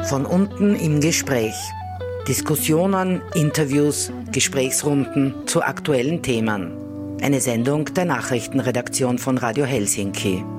Von unten im Gespräch. Diskussionen, Interviews, Gesprächsrunden zu aktuellen Themen. Eine Sendung der Nachrichtenredaktion von Radio Helsinki.